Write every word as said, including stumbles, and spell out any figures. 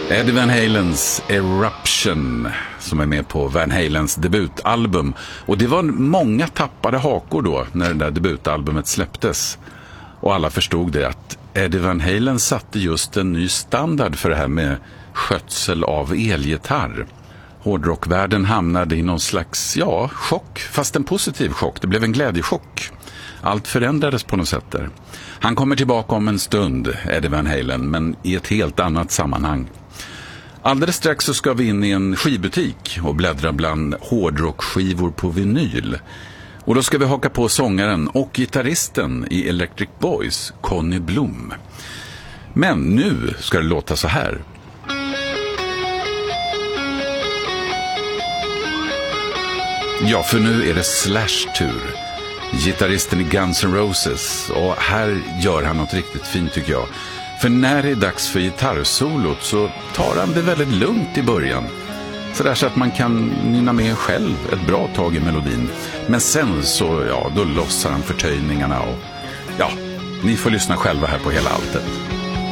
Eddie Van Halens Eruption som är med på Van Halens debutalbum. Och det var många tappade hakor då när det där debutalbumet släpptes. Och alla förstod det att Eddie Van Halen satte just en ny standard för det här med skötsel av elgitarr. Hårdrockvärlden hamnade i någon slags, ja, chock, fast en positiv chock. Det blev en glädjechock. Allt förändrades på något sätt där. Han kommer tillbaka om en stund, Eddie Van Halen, men i ett helt annat sammanhang. Alldeles strax så ska vi in i en skivbutik och bläddra bland hårdrockskivor på vinyl. Och då ska vi haka på sångaren och gitarristen i Electric Boys, Conny Blom. Men nu ska det låta så här. Ja, för nu är det Slash tur. Gitarristen i Guns N' Roses. Och här gör han något riktigt fint tycker jag. För när det är dags för gitarrsolot så tar han det väldigt lugnt i början. Så där så att man kan nynna med själv ett bra tag i melodin. Men sen så, ja, då lossar han förtöjningarna och ja, ni får lyssna själva här på hela alltet.